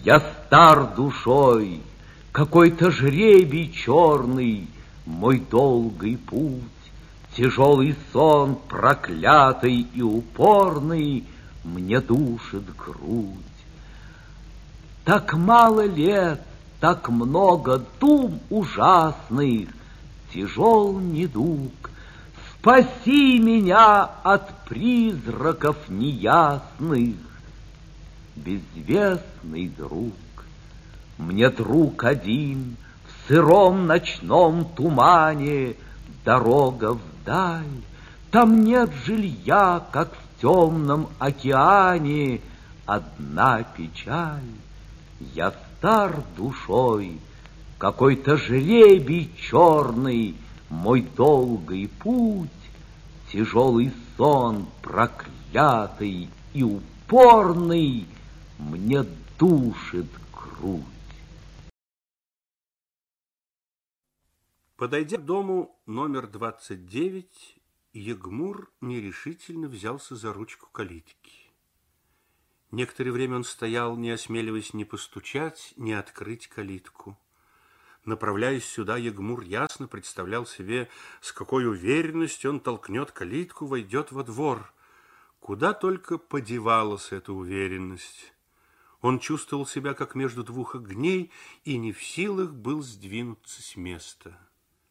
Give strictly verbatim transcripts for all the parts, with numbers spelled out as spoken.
Я стар душой, какой-то жребий черный, мой долгий путь, тяжелый сон, проклятый и упорный, мне душит грудь. Так мало лет, так много дум ужасных, тяжел недуг. Спаси меня от призраков неясных, безвестный друг. Мне друг один в сыром ночном тумане, дорога вдаль. Там нет жилья, как в темном океане, одна печаль. Я стар душой, какой-то жребий черный, мой долгий путь, тяжелый сон, проклятый и упорный, мне душит грудь. Подойдя к дому номер двадцать девять, Егмур нерешительно взялся за ручку калитки. Некоторое время он стоял, не осмеливаясь ни постучать, ни открыть калитку. Направляясь сюда, Егмур ясно представлял себе, с какой уверенностью он толкнет калитку, войдет во двор. Куда только подевалась эта уверенность. Он чувствовал себя, как между двух огней, и не в силах был сдвинуться с места.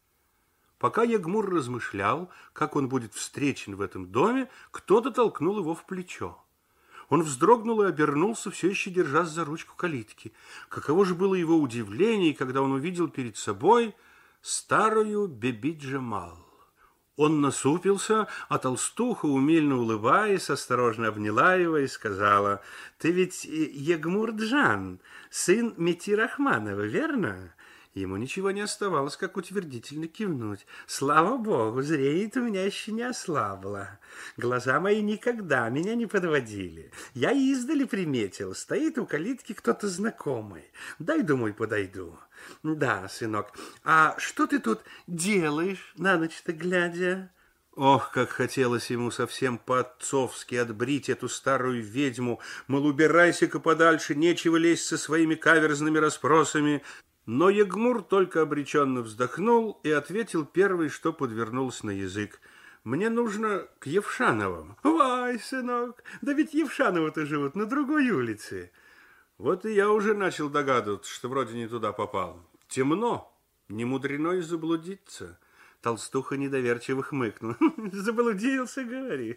Пока Егмур размышлял, как он будет встречен в этом доме, кто-то толкнул его в плечо. Он вздрогнул и обернулся, все еще держась за ручку калитки. Каково же было его удивление, когда он увидел перед собой старую Биби-Джамал. Он насупился, а толстуха, умильно улыбаясь, осторожно обняла его и сказала: «Ты ведь Егмур-Джан, сын Мети Рахманова, верно?» Ему ничего не оставалось, как утвердительно кивнуть. «Слава Богу, зрение-то у меня еще не ослабло. Глаза мои никогда меня не подводили. Я издали приметил, стоит у калитки кто-то знакомый. Дай, думаю, подойду». «Да, сынок, а что ты тут делаешь на ночь-то глядя?» Ох, как хотелось ему совсем по-отцовски отбрить эту старую ведьму, мол, убирайся-ка подальше, нечего лезть со своими каверзными расспросами. Но Егмур только обреченно вздохнул и ответил первое, что подвернулось на язык: «Мне нужно к Евшановым». «Вай, сынок, да ведь Евшановы-то живут на другой улице». Вот и я уже начал догадываться, что вроде не туда попал. Темно, не мудрено и заблудиться. Толстуха недоверчиво хмыкнула. «Заблудился, говоришь?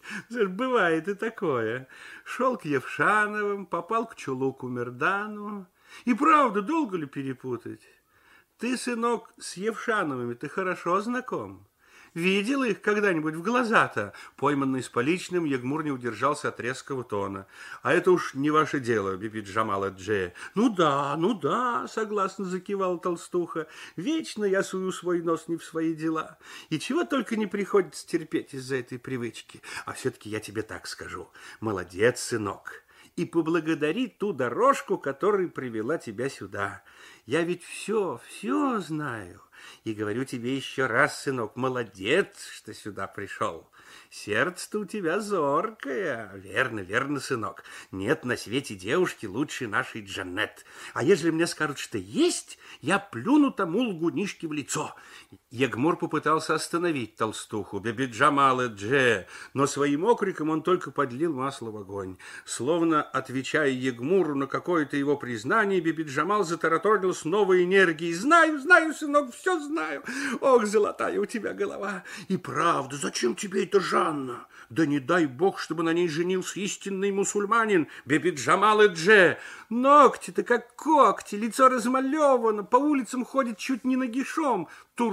Бывает и такое. Шел к Евшановым, попал к Чулуку Мердану. И правда, долго ли перепутать? Ты, сынок, с Евшановыми ты хорошо знаком. Видел их когда-нибудь в глаза-то?» Пойманный с поличным, Егмур не удержался от резкого тона. «А это уж не ваше дело, Биби-Джамал Эдже». «Ну да, ну да», согласно закивала толстуха. «Вечно я сую свой нос не в свои дела. И чего только не приходится терпеть из-за этой привычки. А все-таки я тебе так скажу. Молодец, сынок. И поблагодари ту дорожку, которая привела тебя сюда. Я ведь все, все знаю. И говорю тебе еще раз, сынок, молодец, что сюда пришел. Сердце-то у тебя зоркое. Верно, верно, сынок. Нет на свете девушки лучше нашей Джанет. А если мне скажут, что есть, я плюну тому лгунишке в лицо». Егмур попытался остановить толстуху, Биби-Джамал Эдже, но своим окриком он только подлил масло в огонь. Словно отвечая Егмуру на какое-то его признание, Биби-Джамал затараторил с новой энергией: «Знаю, знаю, сынок, все знаю. Ох, золотая у тебя голова. И правда, зачем тебе это Жанна? Да не дай бог, чтобы на ней женился истинный мусульманин, Биби-Джамал Эдже. Ногти-то как когти, лицо размалевано, по улицам ходит чуть не нагишом.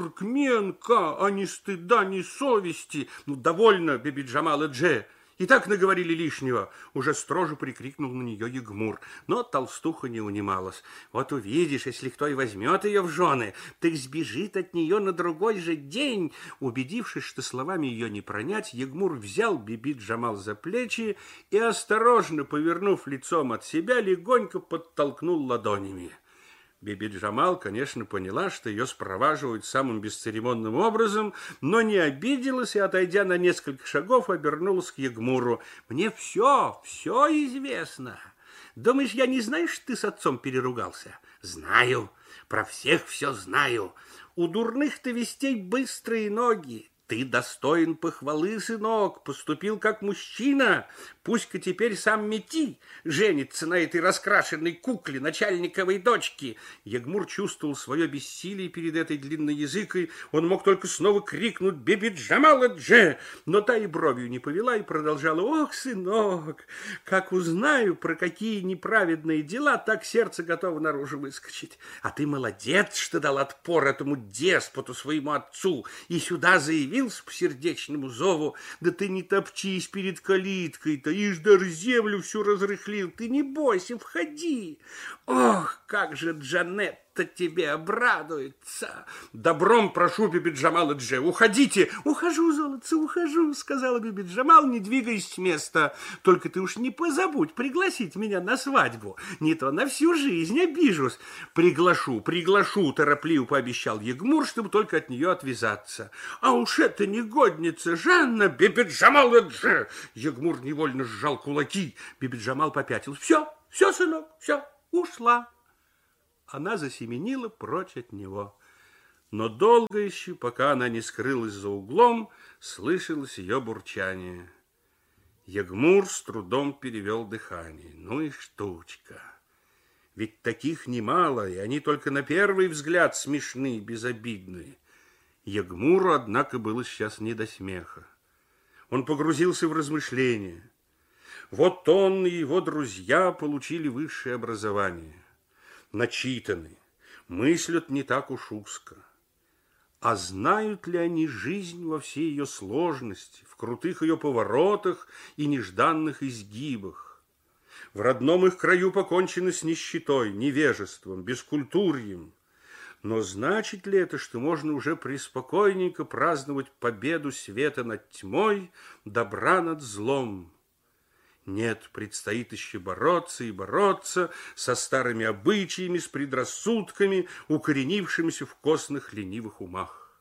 Туркменка, а ни стыда, ни совести. Ну, довольно, Биби-Джамал Эдже. И так наговорили лишнего», уже строже прикрикнул на нее Егмур. Но толстуха не унималась. «Вот увидишь, если кто и возьмет ее в жены, так сбежит от нее на другой же день». Убедившись, что словами ее не пронять, Егмур взял Биби-Джамал за плечи и, осторожно повернув лицом от себя, легонько подтолкнул ладонями. Биби-Джамал, конечно, поняла, что ее спроваживают самым бесцеремонным образом, но не обиделась и, отойдя на несколько шагов, обернулась к Егмуру. «Мне все, все известно. Думаешь, я не знаю, что ты с отцом переругался? Знаю, про всех все знаю. У дурных-то вестей быстрые ноги. Ты достоин похвалы, сынок, поступил как мужчина. Пусть-ка теперь сам Мети женится на этой раскрашенной кукле начальниковой дочки. Ягмур чувствовал свое бессилие перед этой длинноязыкой. Он мог только снова крикнуть «Биби-Джамал-Дже!», но та и бровью не повела и продолжала: «Ох, сынок, как узнаю, про какие неправедные дела, так сердце готово наружу выскочить. А ты молодец, что дал отпор этому деспоту, своему отцу, и сюда заявил по сердечному зову. Да ты не топчись перед калиткой-то, ишь даже землю всю разрыхлил. Ты не бойся, входи. Ох, как же Джанетта тебе обрадуется. Добром прошу, Биби-Джамал-Дже, уходите. Ухожу, золотце, ухожу, сказала Биби-Джамал, не двигаясь с места. Только ты уж не позабудь пригласить меня на свадьбу. Не то на всю жизнь обижусь. Приглашу, приглашу, торопливо пообещал Ягмур, чтобы только от нее отвязаться. А уж эта негодница Жанна, Биби-Джамал-Дже. Ягмур невольно сжал кулаки. Биби-Джамал попятился. Все, все, сынок, все, ушла. Она засеменила прочь от него. Но долго еще, пока она не скрылась за углом, слышалось ее бурчание. Ягмур с трудом перевел дыхание. Ну и штучка. Ведь таких немало, и они только на первый взгляд смешные и безобидные. Ягмуру, однако, было сейчас не до смеха. Он погрузился в размышления. Вот он и его друзья получили высшее образование. Начитаны, мыслят не так уж узко. А знают ли они жизнь во всей ее сложности, в крутых ее поворотах и нежданных изгибах? В родном их краю покончено с нищетой, невежеством, бескультурьем. Но значит ли это, что можно уже преспокойненько праздновать победу света над тьмой, добра над злом? Нет, предстоит еще бороться и бороться со старыми обычаями, с предрассудками, укоренившимися в костных ленивых умах.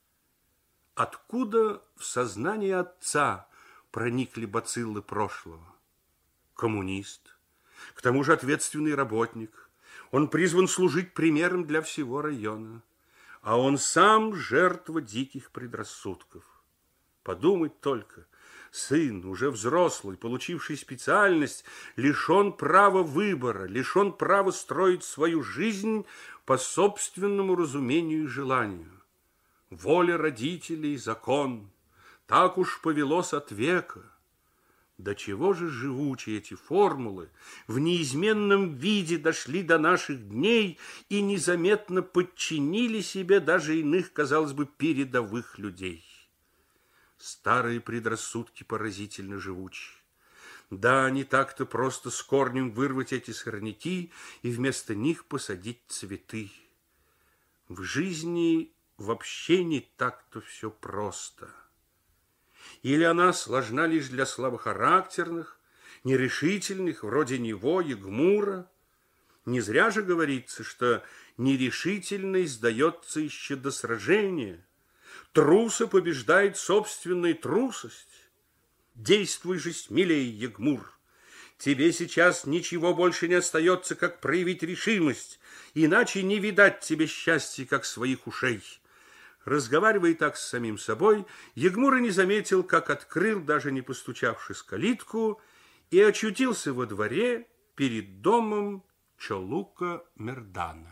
Откуда в сознание отца проникли бациллы прошлого? Коммунист, к тому же ответственный работник. Он призван служить примером для всего района, а он сам жертва диких предрассудков. Подумать только, сын, уже взрослый, получивший специальность, лишен права выбора, лишен права строить свою жизнь по собственному разумению и желанию. Воля родителей – закон, так уж повелось от века. До чего же живучи эти формулы, в неизменном виде дошли до наших дней и незаметно подчинили себе даже иных, казалось бы, передовых людей. Старые предрассудки поразительно живучи. Да, не так-то просто с корнем вырвать эти сорняки и вместо них посадить цветы. В жизни вообще не так-то все просто. Или она сложна лишь для слабохарактерных, нерешительных, вроде него, Ягмура. Не зря же говорится, что нерешительный сдается еще до сражения. Труса побеждает собственная трусость. Действуй же смелей, Ягмур. Тебе сейчас ничего больше не остается, как проявить решимость, иначе не видать тебе счастья, как своих ушей. Разговаривая так с самим собой, Ягмур и не заметил, как открыл, даже не постучавшись, калитку, и очутился во дворе перед домом Чолука Мердана.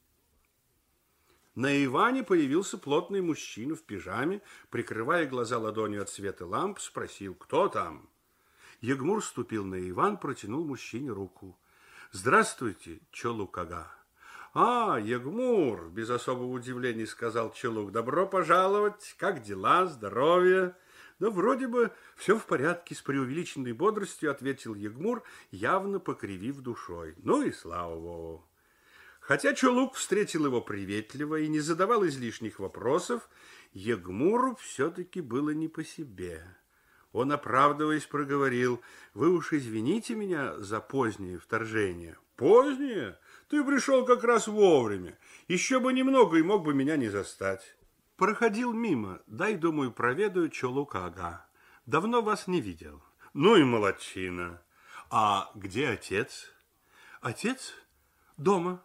На Иване появился плотный мужчина в пижаме, прикрывая глаза ладонью от света ламп, спросил: «Кто там?» Ягмур ступил на Иван, протянул мужчине руку. «Здравствуйте, Чолук-ага». «А, Ягмур!» – без особого удивления сказал Чолук. «Добро пожаловать! Как дела? Здоровье?» «Да вроде бы все в порядке», – с преувеличенной бодростью ответил Ягмур, явно покривив душой. «Ну и слава богу». Хотя Чолук встретил его приветливо и не задавал излишних вопросов, Ягмуру все-таки было не по себе. Он, оправдываясь, проговорил: «Вы уж извините меня за позднее вторжение». «Позднее? Ты пришел как раз вовремя. Еще бы немного, и мог бы меня не застать». «Проходил мимо. Дай, думаю, проведаю Чолука-ага. Давно вас не видел». «Ну и молодчина. А где отец?» Отец дома.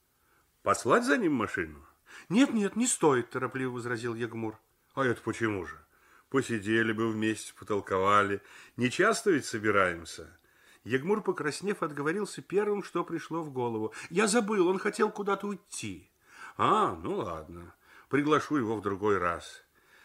Послать за ним машину? Нет, нет, не стоит, торопливо возразил Ягмур. А это почему же? Посидели бы вместе, потолковали. Не часто ведь собираемся. Ягмур, покраснев, отговорился первым, что пришло в голову. Я забыл, он хотел куда-то уйти. А, ну ладно, приглашу его в другой раз.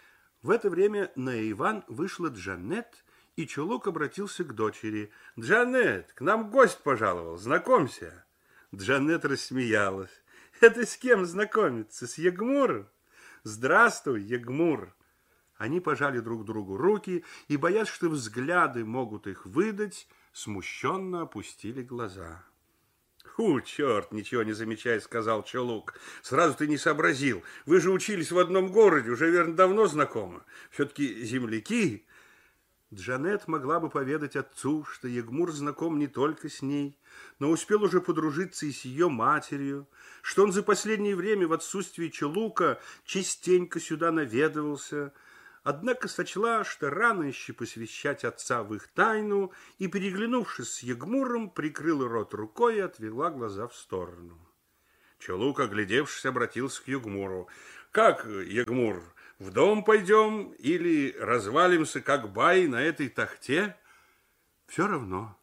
В это время на Иван вышла Джанет, и Чулук обратился к дочери. Джанет, к нам гость пожаловал, знакомься. Джанет рассмеялась. Это с кем знакомиться? С Ягмуром? Здравствуй, Ягмур. Они пожали друг другу руки и, боясь, что взгляды могут их выдать, смущенно опустили глаза. «Ху, черт, ничего не замечай», — сказал Чулук. «Сразу ты не сообразил. Вы же учились в одном городе, уже, верно, давно знакомы. Все-таки земляки». Джанет могла бы поведать отцу, что Ягмур знаком не только с ней, но успел уже подружиться и с ее матерью, что он за последнее время в отсутствии Чулука частенько сюда наведывался, однако сочла, что рано еще посвящать отца в их тайну, и, переглянувшись с Ягмуром, прикрыла рот рукой и отвела глаза в сторону. Чулук, оглядевшись, обратился к Ягмуру. «Как, Ягмур, в дом пойдем или развалимся, как баи, на этой тахте?» «Все равно.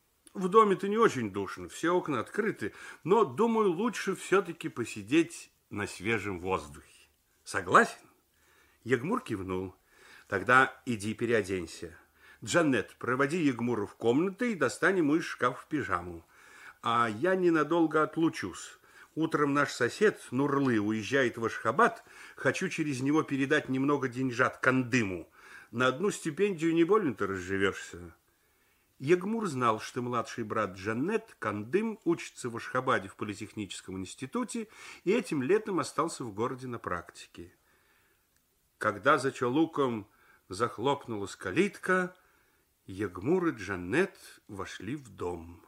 В доме-то не очень душно, все окна открыты, но, думаю, лучше все-таки посидеть на свежем воздухе. Согласен?» Ягмур кивнул. «Тогда иди переоденься. Джанет, проводи Ягмура в комнаты и достань ему из шкафа пижаму. А я ненадолго отлучусь. Утром наш сосед Нурлы уезжает в Ашхабад. Хочу через него передать немного деньжат Кандыму. На одну стипендию не больно-то разживешься». Ягмур знал, что младший брат Джанет, Кандым, учится в Ашхабаде в политехническом институте и этим летом остался в городе на практике. Когда за Чулуком захлопнулась калитка, Ягмур и Джанет вошли в дом.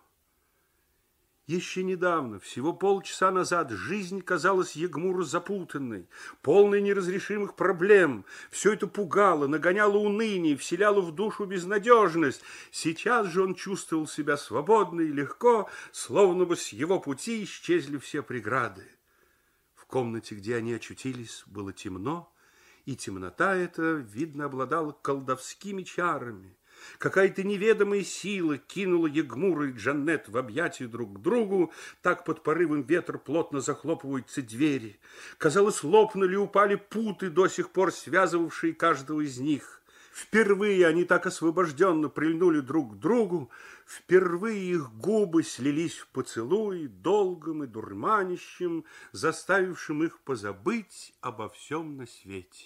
Еще недавно, всего полчаса назад, жизнь казалась Ягмуру запутанной, полной неразрешимых проблем. Все это пугало, нагоняло уныние, вселяло в душу безнадежность. Сейчас же он чувствовал себя свободно и легко, словно бы с его пути исчезли все преграды. В комнате, где они очутились, было темно, и темнота эта, видно, обладала колдовскими чарами. Какая-то неведомая сила кинула Ягмура и Джанет в объятия друг к другу, так под порывом ветра плотно захлопываются двери. Казалось, лопнули и упали путы, до сих пор связывавшие каждого из них. Впервые они так освобожденно прильнули друг к другу, впервые их губы слились в поцелуи, долгом и дурманящим, заставившим их позабыть обо всем на свете.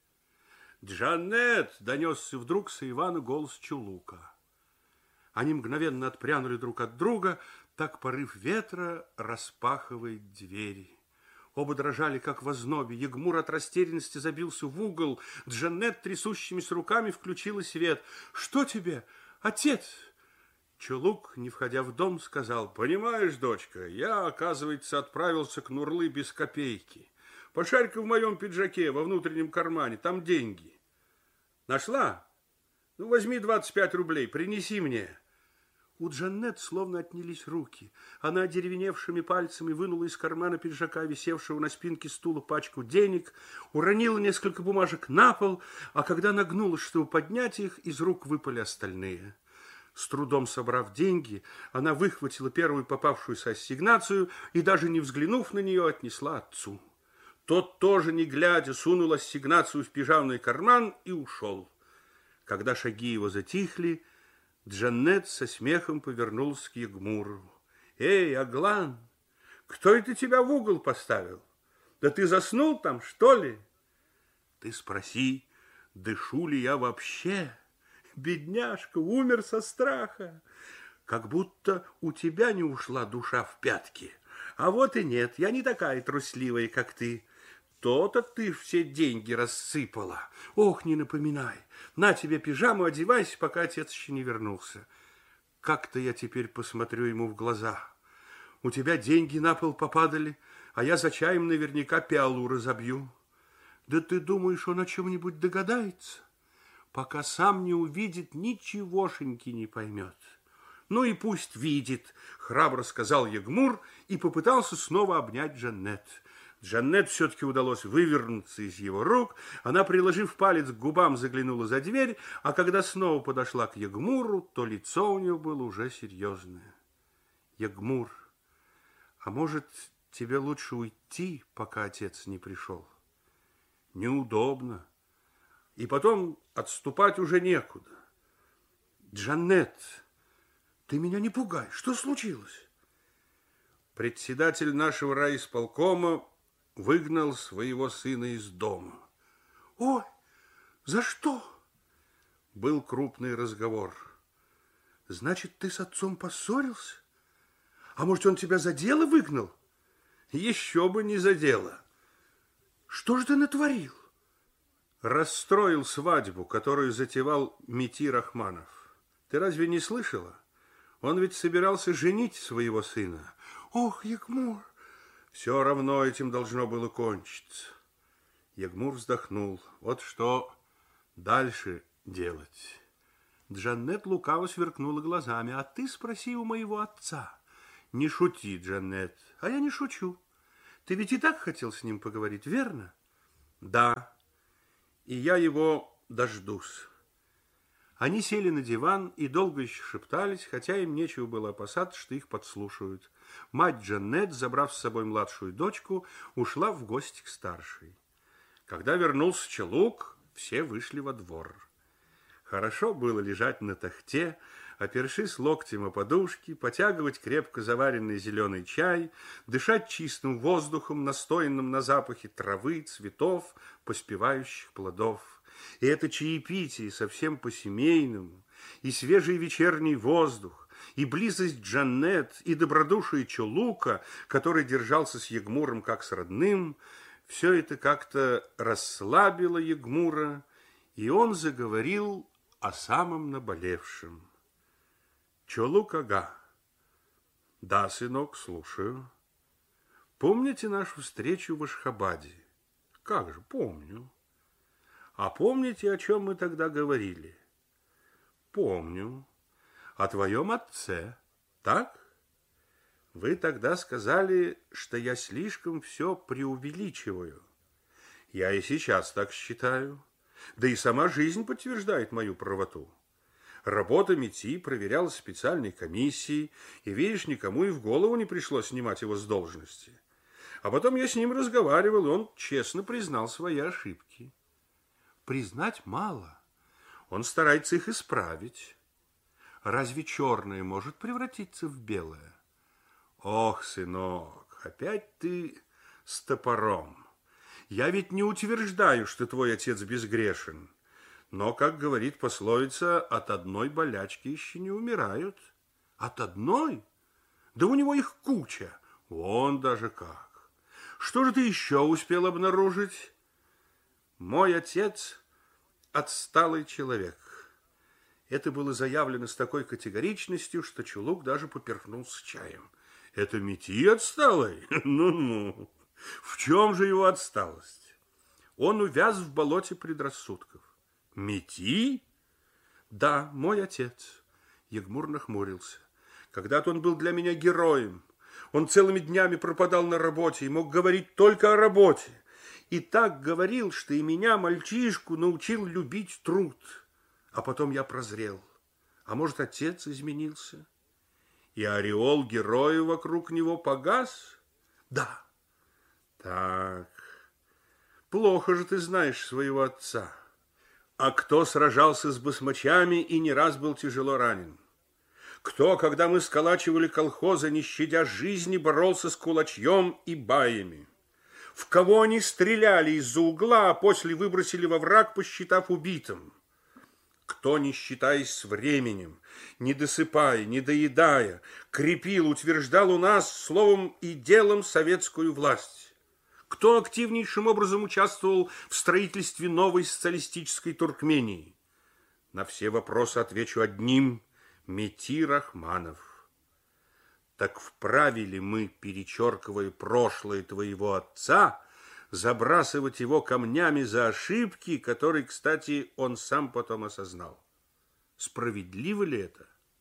«Джанет!» — донесся вдруг с Ивана голос Чулука. Они мгновенно отпрянули друг от друга, так порыв ветра распахивает двери. Оба дрожали, как в ознобе. Ягмур от растерянности забился в угол. Джанет трясущимися руками включила свет. «Что тебе, отец?» Чулук, не входя в дом, сказал: «Понимаешь, дочка, я, оказывается, отправился к Нурлы без копейки. Пошарь-ка в моем пиджаке, во внутреннем кармане, там деньги. Нашла? Ну, возьми двадцать пять рублей, принеси мне». У Джанет словно отнялись руки. Она одеревеневшими пальцами вынула из кармана пиджака, висевшего на спинке стула, пачку денег, уронила несколько бумажек на пол, а когда нагнулась, чтобы поднять их, из рук выпали остальные. С трудом собрав деньги, она выхватила первую попавшуюся ассигнацию и, даже не взглянув на нее, отнесла отцу. Тот, тоже не глядя, сунул ассигнацию в пижамный карман и ушел. Когда шаги его затихли, Джанет со смехом повернулась к Ягмуру. «Эй, Аглан, кто это тебя в угол поставил? Да ты заснул там, что ли? Ты спроси, дышу ли я вообще? Бедняжка, умер со страха. Как будто у тебя не ушла душа в пятки. А вот и нет, я не такая трусливая, как ты. То-то ты все деньги рассыпала. Ох, не напоминай. На тебе пижаму, одевайся, пока отец еще не вернулся. Как-то я теперь посмотрю ему в глаза. У тебя деньги на пол попадали, а я за чаем наверняка пиалу разобью. Да ты думаешь, он о чем-нибудь догадается? Пока сам не увидит, ничегошеньки не поймет. Ну и пусть видит, храбро сказал Ягмур и попытался снова обнять Джаннет. Джаннет все-таки удалось вывернуться из его рук. Она, приложив палец к губам, заглянула за дверь, а когда снова подошла к Ягмуру, то лицо у нее было уже серьезное. Ягмур, а может, тебе лучше уйти, пока отец не пришел? Неудобно. И потом отступать уже некуда. Джаннет, ты меня не пугай. Что случилось? Председатель нашего райисполкома выгнал своего сына из дома. Ой, за что? Был крупный разговор. Значит, ты с отцом поссорился? А может, он тебя за дело выгнал? Еще бы не за дело. Что же ты натворил? Расстроил свадьбу, которую затевал Мети Рахманов. Ты разве не слышала? Он ведь собирался женить своего сына. Ох, Ягмур! Все равно этим должно было кончиться. Ягмур вздохнул. Вот что дальше делать? Джаннет лукаво сверкнула глазами. А ты спроси у моего отца. Не шути, Джаннет. А я не шучу. Ты ведь и так хотел с ним поговорить, верно? Да. И я его дождусь. Они сели на диван и долго еще шептались, хотя им нечего было опасаться, что их подслушивают. Мать Джаннет, забрав с собой младшую дочку, ушла в гости к старшей. Когда вернулся Челук, все вышли во двор. Хорошо было лежать на тахте, опершись локтем о подушки, потягивать крепко заваренный зеленый чай, дышать чистым воздухом, настоянным на запахе травы, цветов, поспевающих плодов. И это чаепитие совсем по-семейному, и свежий вечерний воздух, и близость Джаннет, и добродушие Челука, который держался с Ягмуром как с родным, все это как-то расслабило Ягмура, и он заговорил о самом наболевшем. Челук ага. Да, сынок, слушаю. Помните нашу встречу в Ашхабаде? Как же, помню. А помните, о чем мы тогда говорили? Помню. О твоем отце, так? Вы тогда сказали, что я слишком все преувеличиваю. Я и сейчас так считаю. Да и сама жизнь подтверждает мою правоту. Работа Мети проверялась специальной комиссией, и, видишь, никому и в голову не пришлось снимать его с должности. А потом я с ним разговаривал, и он честно признал свои ошибки. Признать мало. Он старается их исправить. Разве черное может превратиться в белое? Ох, сынок, опять ты с топором. Я ведь не утверждаю, что твой отец безгрешен. Но, как говорит пословица, от одной болячки еще не умирают. От одной? Да у него их куча. Вон даже как. Что же ты еще успел обнаружить? Мой отец отсталый человек. Это было заявлено с такой категоричностью, что Челук даже поперхнулся чаем. Это Мети отсталый? Ну-ну. В чем же его отсталость? Он увяз в болоте предрассудков. Мети? Да, мой отец. Ягмур нахмурился. Когда-то он был для меня героем. Он целыми днями пропадал на работе и мог говорить только о работе. И так говорил, что и меня, мальчишку, научил любить труд. А потом я прозрел. А может, отец изменился? И ореол героя вокруг него погас? Да. Так, плохо же ты знаешь своего отца. А кто сражался с басмачами и не раз был тяжело ранен? Кто, когда мы сколачивали колхозы, не щадя жизни, боролся с кулачьем и баями? В кого они стреляли из-за угла, а после выбросили во враг, посчитав убитым? Кто, не считаясь с временем, не досыпая, не доедая, крепил, утверждал у нас словом и делом советскую власть? Кто активнейшим образом участвовал в строительстве новой социалистической Туркмении? На все вопросы отвечу одним: Мети Рахманов. Так вправе ли мы, перечеркивая прошлое твоего отца, забрасывать его камнями за ошибки, которые, кстати, он сам потом осознал? Справедливо ли это?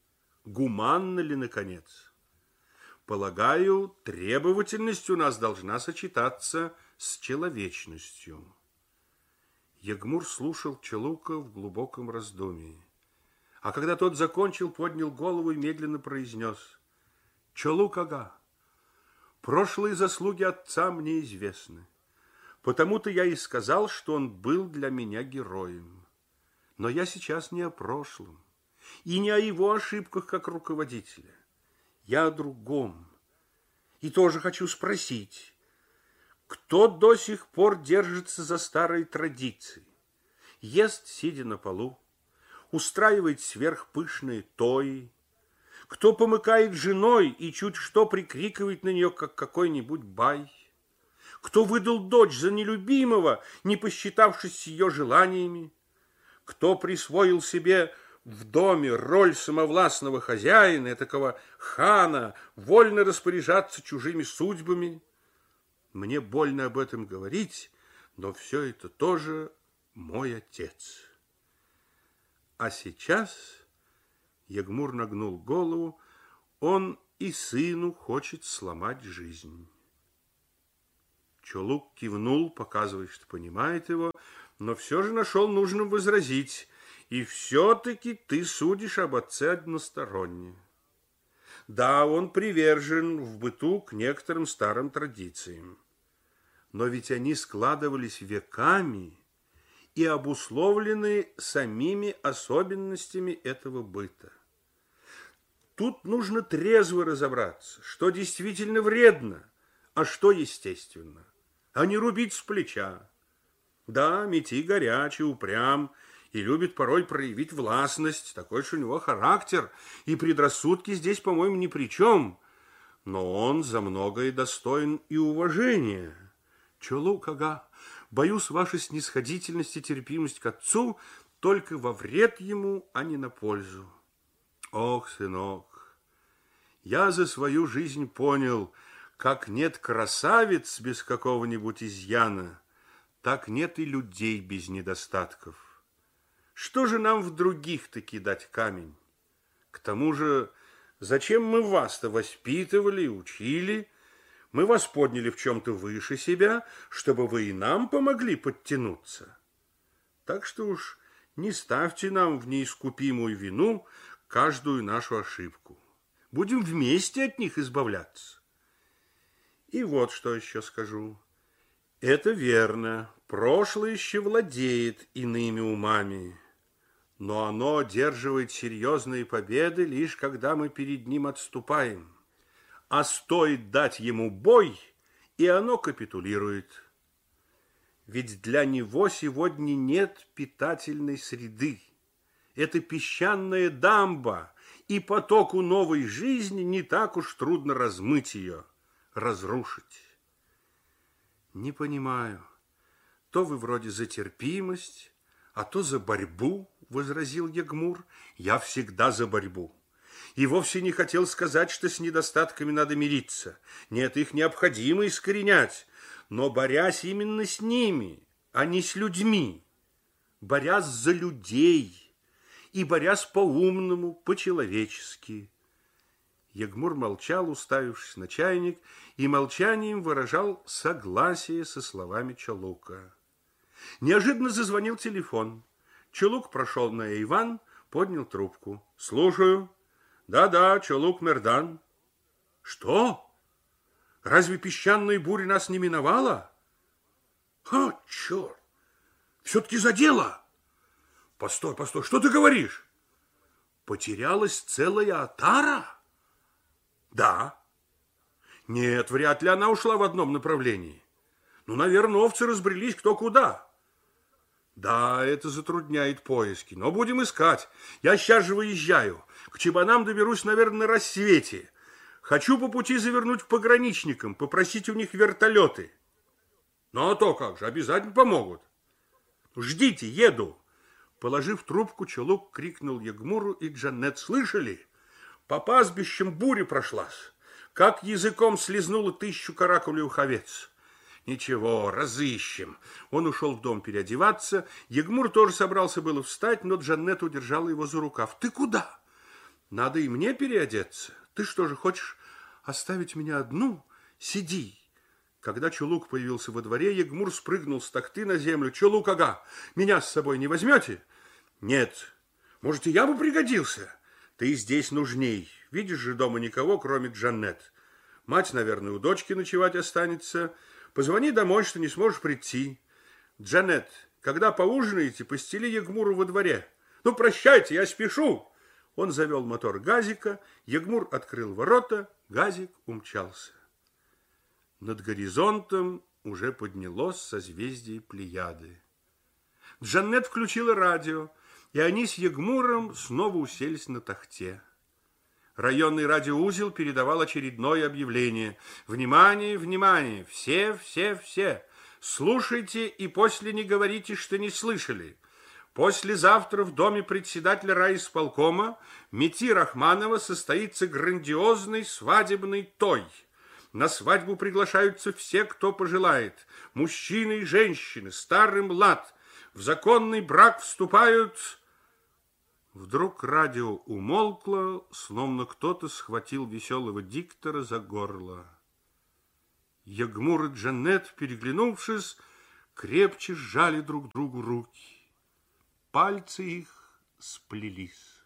Гуманно ли, наконец? Полагаю, требовательность у нас должна сочетаться с человечностью. Ягмур слушал Чулука в глубоком раздумии. А когда тот закончил, поднял голову и медленно произнес: Чулук-ага, прошлые заслуги отца мне известны. Потому-то я и сказал, что он был для меня героем. Но я сейчас не о прошлом и не о его ошибках как руководителя. Я о другом. И тоже хочу спросить, кто до сих пор держится за старые традиции, ест, сидя на полу, устраивает сверхпышные тои, кто помыкает женой и чуть что прикрикивает на нее, как какой-нибудь бай, кто выдал дочь за нелюбимого, не посчитавшись с ее желаниями, кто присвоил себе в доме роль самовластного хозяина, этакого хана, вольно распоряжаться чужими судьбами. Мне больно об этом говорить, но все это тоже мой отец. А сейчас Ягмур нагнул голову, он и сыну хочет сломать жизнь. Чулук кивнул, показывая, что понимает его, но все же нашел нужным возразить: и все-таки ты судишь об отце односторонне. Да, он привержен в быту к некоторым старым традициям, но ведь они складывались веками и обусловлены самими особенностями этого быта. Тут нужно трезво разобраться, что действительно вредно, а что естественно, а не рубить с плеча. Да, Митяй горячий, упрям и любит порой проявить властность, такой же у него характер, и предрассудки здесь, по-моему, ни при чем, но он за многое достоин и уважения. Чулук-ага, боюсь, ваша снисходительность и терпимость к отцу только во вред ему, а не на пользу. Ох, сынок, я за свою жизнь понял, как нет красавиц без какого-нибудь изъяна, так нет и людей без недостатков. Что же нам в других-то кидать камень? К тому же, зачем мы вас-то воспитывали и учили? Мы вас подняли в чем-то выше себя, чтобы вы и нам помогли подтянуться. Так что уж не ставьте нам в неискупимую вину каждую нашу ошибку. Будем вместе от них избавляться. И вот что еще скажу. Это верно, прошлое еще владеет иными умами, но оно одерживает серьезные победы лишь когда мы перед ним отступаем. А стоит дать ему бой, и оно капитулирует. Ведь для него сегодня нет питательной среды. Это песчаная дамба, и потоку новой жизни не так уж трудно размыть ее, разрушить. Не понимаю, то вы вроде за терпимость, а то за борьбу, возразил Ягмур. Я всегда за борьбу. И вовсе не хотел сказать, что с недостатками надо мириться. Нет, их необходимо искоренять, но борясь именно с ними, а не с людьми, борясь за людей и борясь по-умному, по-человечески. Ягмур молчал, уставившись на чайник, и молчанием выражал согласие со словами Чулука. Неожиданно зазвонил телефон. Чулук прошел на Иван, поднял трубку. «Слушаю». «Да-да, Чулук-Мердан». «Что? Разве песчаная буря нас не миновала?» «Ха, черт! Все-таки за дело!» «Постой, постой, что ты говоришь? Потерялась целая отара?» «Да». «Нет, вряд ли она ушла в одном направлении. Ну, наверное, овцы разбрелись кто куда». «Да, это затрудняет поиски, но будем искать. Я сейчас же выезжаю. К Чебанам доберусь, наверное, на рассвете. Хочу по пути завернуть к пограничникам, попросить у них вертолеты. Ну, а то как же, обязательно помогут. Ждите, еду». Положив трубку, Чулук крикнул Ягмуру и Джаннет. «Слышали? По пастбищам буря прошлась. Как языком слезнула тысячу каракулевых овец». «Ничего, разыщем». Он ушел в дом переодеваться. Ягмур тоже собрался было встать, но Джаннет удержала его за рукав. «Ты куда?» Надо и мне переодеться. Ты что же, хочешь оставить меня одну? Сиди. Когда Чулук появился во дворе, Егмур спрыгнул с тахты на землю. Чулук, ага, меня с собой не возьмете? Нет. Может, и я бы пригодился? Ты здесь нужней. Видишь же, дома никого, кроме Джаннет. Мать, наверное, у дочки ночевать останется. Позвони домой, что не сможешь прийти. Джаннет, когда поужинаете, постели Егмуру во дворе. Ну, прощайте, я спешу. Он завел мотор газика, Егмур открыл ворота, газик умчался. Над горизонтом уже поднялось созвездие Плеяды. Джаннет включила радио, и они с Егмуром снова уселись на тахте. Районный радиоузел передавал очередное объявление. Внимание, внимание, все, все, все. Слушайте и после не говорите, что не слышали. Послезавтра в доме председателя райисполкома Мети Рахманова состоится грандиозный свадебный той. На свадьбу приглашаются все, кто пожелает. Мужчины и женщины, старый и млад. В законный брак вступают... Вдруг радио умолкло, словно кто-то схватил веселого диктора за горло. Егмур и Джаннет, переглянувшись, крепче сжали друг другу руки. Пальцы их сплелись.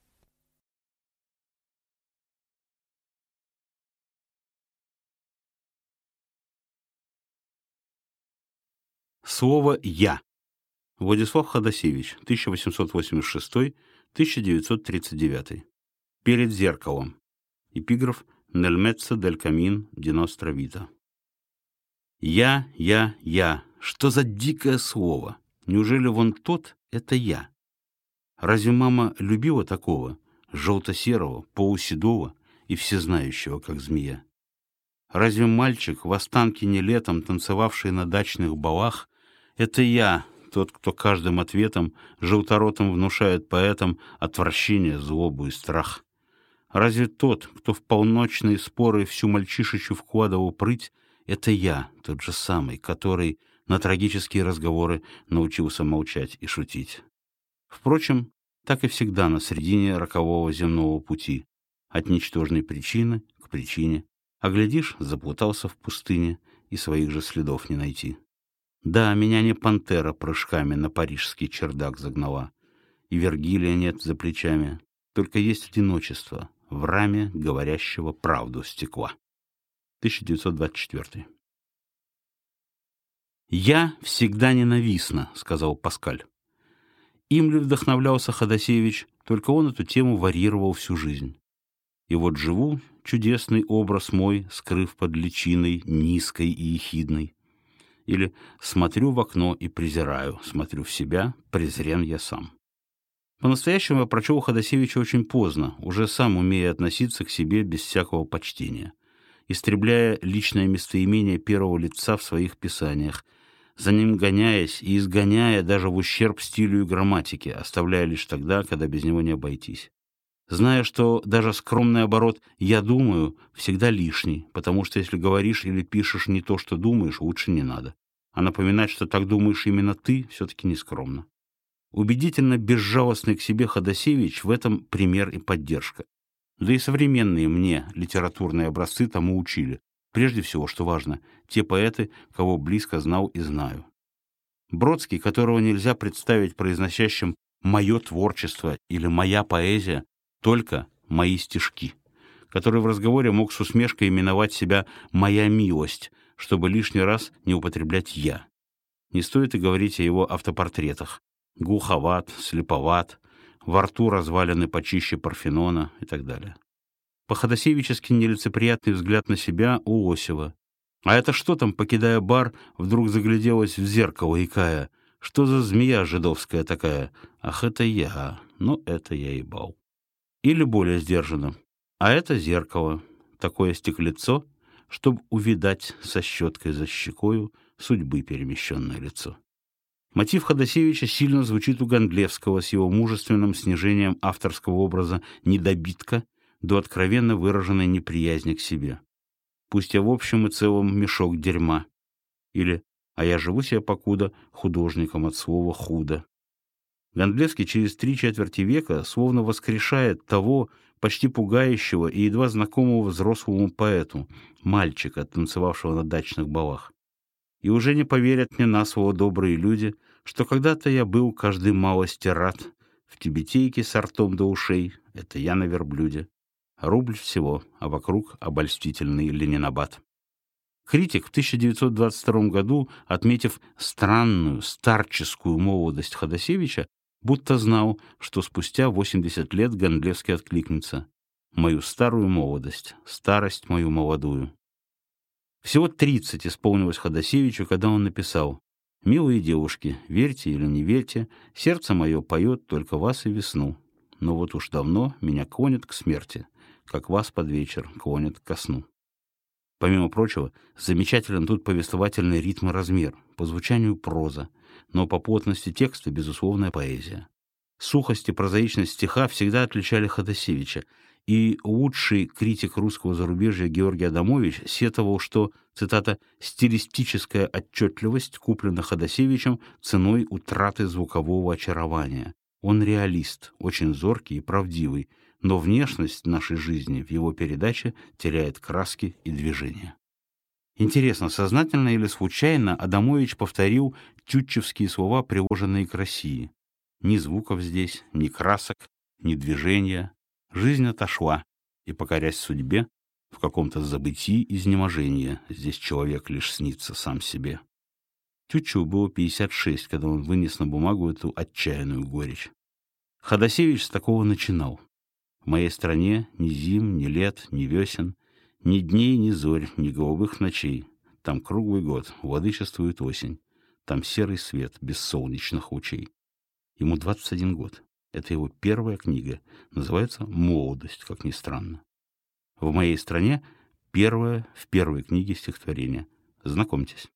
Слово «я». Владислав Ходосевич, тысяча восемьсот восемьдесят шестой — тысяча девятьсот тридцать девятый. Перед зеркалом. Эпиграф «Nel mezzo del cammin di nostra vita». Я, я, я. Что за дикое слово? Неужели вон тот — это я? Разве мама любила такого, желто-серого, полуседого и всезнающего, как змея? Разве мальчик в Останкине летом, танцевавший на дачных балах, это я, тот, кто каждым ответом желторотом внушает поэтам отвращение, злобу и страх? Разве тот, кто в полночные споры всю мальчишечью вкладывал прыть, это я, тот же самый, который на трагические разговоры научился молчать и шутить? Впрочем, так и всегда на середине рокового земного пути, от ничтожной причины к причине, а глядишь, заплутался в пустыне и своих же следов не найти. Да, меня не пантера прыжками на парижский чердак загнала, и Вергилия нет за плечами, только есть одиночество в раме говорящего правду стекла. тысяча девятьсот двадцать четвёртый. «Я всегда ненавистна», — сказал Паскаль. Им ли вдохновлялся Ходосевич, только он эту тему варьировал всю жизнь. И вот живу, чудесный образ мой, скрыв под личиной низкой и ехидной. Или смотрю в окно и презираю, смотрю в себя, презрен я сам. По-настоящему я прочел Ходосевича очень поздно, уже сам умея относиться к себе без всякого почтения, истребляя личное местоимение первого лица в своих писаниях, за ним гоняясь и изгоняя даже в ущерб стилю и грамматике, оставляя лишь тогда, когда без него не обойтись. Зная, что даже скромный оборот «я думаю» всегда лишний, потому что если говоришь или пишешь не то, что думаешь, лучше не надо. А напоминать, что так думаешь именно ты, все-таки нескромно. Убедительно безжалостный к себе Ходосевич в этом пример и поддержка. Да и современные мне литературные образцы тому учили. Прежде всего, что важно, те поэты, кого близко знал и знаю. Бродский, которого нельзя представить произносящим «моё творчество» или «моя поэзия», только «мои стишки», который в разговоре мог с усмешкой именовать себя «моя милость», чтобы лишний раз не употреблять «я». Не стоит и говорить о его автопортретах. Глуховат, слеповат, во рту развалины почище Парфенона и так далее. По-ходосевически нелицеприятный взгляд на себя у Осева. А это что там, покидая бар, вдруг загляделась в зеркало, икая? Что за змея жидовская такая? Ах, это я, ну это я ебал. Или более сдержанно. А это зеркало, такое стеклецо, чтоб увидать со щеткой за щекою судьбы перемещенное лицо. Мотив Ходосевича сильно звучит у Гондлевского с его мужественным снижением авторского образа недобитка до откровенно выраженной неприязни к себе. Пусть я в общем и целом мешок дерьма. Или «а я живу себе покуда художником от слова «худо». Гондлевский через три четверти века словно воскрешает того, почти пугающего и едва знакомого взрослому поэту, мальчика, танцевавшего на дачных балах. И уже не поверят мне на слово добрые люди, что когда-то я был каждой малости рад, в тюбетейке с ртом до ушей, это я на верблюде, рубль всего, а вокруг обольстительный Ленинабад. Критик в тысяча девятьсот двадцать втором году, отметив странную, старческую молодость Ходосевича, будто знал, что спустя восемьдесят лет Гондлевский откликнется: «Мою старую молодость, старость мою молодую». Всего тридцать исполнилось Ходосевичу, когда он написал: «Милые девушки, верьте или не верьте, сердце мое поет только вас и весну, но вот уж давно меня клонит к смерти, как вас под вечер клонит ко сну». Помимо прочего, замечателен тут повествовательный ритм и размер, по звучанию проза, но по плотности текста безусловная поэзия. Сухость и прозаичность стиха всегда отличали Ходосевича, и лучший критик русского зарубежья Георгий Адамович сетовал, что, цитата, «стилистическая отчетливость куплена Ходосевичем ценой утраты звукового очарования. Он реалист, очень зоркий и правдивый, но внешность нашей жизни в его передаче теряет краски и движения». Интересно, сознательно или случайно Адамович повторил тютчевские слова, приложенные к России. Ни звуков здесь, ни красок, ни движения. Жизнь отошла, и, покорясь судьбе, в каком-то забытии изнеможения, здесь человек лишь снится сам себе. Тютчеву было пятьдесят шесть, когда он вынес на бумагу эту отчаянную горечь. Ходосевич с такого начинал. В моей стране ни зим, ни лет, ни весен, ни дней, ни зорь, ни голубых ночей. Там круглый год владычествует осень. Там серый свет без солнечных лучей. Ему двадцать один год. Это его первая книга. Называется «Молодость», как ни странно. В моей стране первое в первой книге стихотворение. Знакомьтесь.